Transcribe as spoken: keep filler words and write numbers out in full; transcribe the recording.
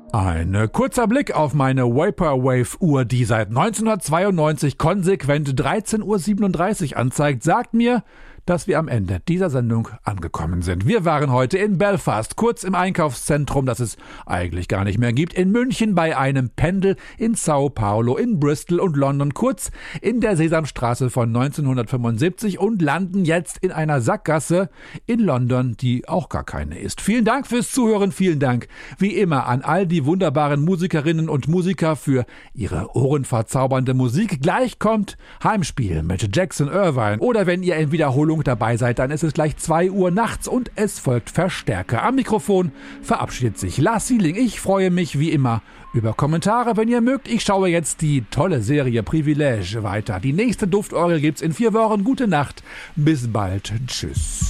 Ein kurzer Blick auf meine Vaporwave-Uhr, die seit neunzehnhundertzweiundneunzig konsequent dreizehn Uhr siebenunddreißig anzeigt, sagt mir, dass wir am Ende dieser Sendung angekommen sind. Wir waren heute in Belfast, kurz im Einkaufszentrum, das es eigentlich gar nicht mehr gibt, in München bei einem Pendel, in Sao Paulo, in Bristol und London, kurz in der Sesamstraße von neunzehnhundertfünfundsiebzig und landen jetzt in einer Sackgasse in London, die auch gar keine ist. Vielen Dank fürs Zuhören, vielen Dank wie immer an all die wunderbaren Musikerinnen und Musiker für ihre ohrenverzaubernde Musik. Gleich kommt Heimspiel mit Jackson Irvine oder wenn ihr in Wiederholung dabei seid, dann ist es gleich zwei Uhr nachts und es folgt Verstärker. Am Mikrofon verabschiedet sich Lars Sieling. Ich freue mich wie immer über Kommentare, wenn ihr mögt. Ich schaue jetzt die tolle Serie Privilege weiter. Die nächste Duftorgel gibt's in vier Wochen. Gute Nacht, bis bald. Tschüss.